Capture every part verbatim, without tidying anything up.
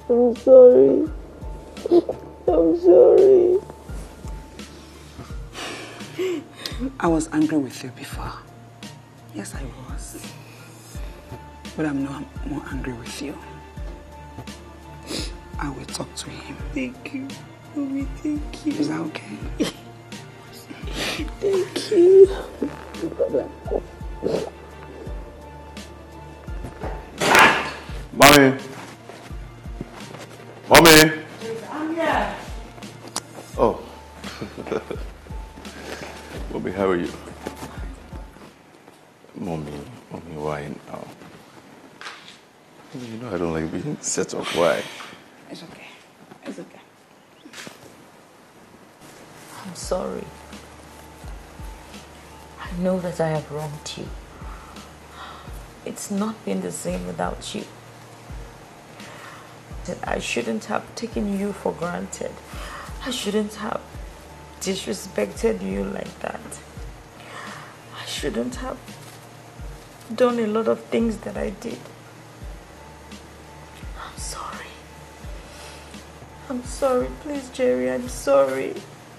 I'm sorry. I'm sorry. I was angry with you before. Yes, I was. But I'm not more angry with you. I will talk to him. Thank you. Mommy, thank you. Is that okay? Thank you. No problem. Mommy. Mommy. I'm here. Oh. Mommy, how are you? Mommy, mommy, why now? You know I don't like being set up. Why? It's okay. It's okay. I'm sorry. I know that I have wronged you. It's not been the same without you. That I shouldn't have taken you for granted. I shouldn't have disrespected you like that. I shouldn't have done a lot of things that I did. I'm sorry. I'm sorry. Please, Jerry, I'm sorry.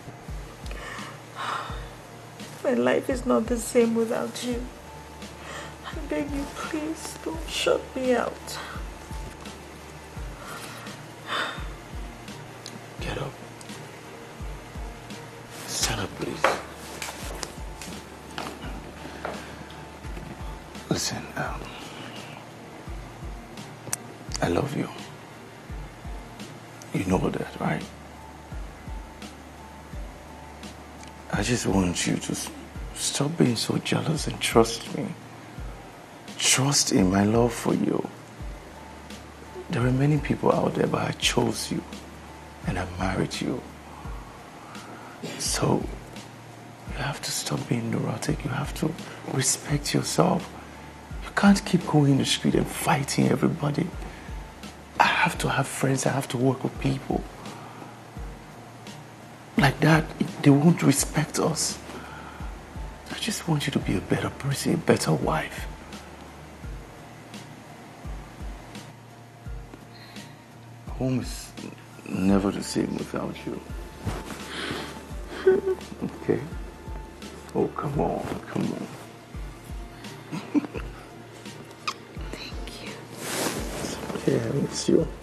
My life is not the same without you. I beg you, please don't shut me out. Get up. Stand up, please. Listen, um, I love you. You know that, right? I just want you to stop being so jealous and trust me. Trust in my love for you. There are many people out there, but I chose you and I married you. So you have to stop being neurotic. You have to respect yourself. You can't keep going in the street and fighting everybody. I have to have friends. I have to work with people. Like that, they won't respect us. I just want you to be a better person, a better wife. Home is never the same without you. Okay? Oh, come on, come on. Thank you. Yeah, I miss you.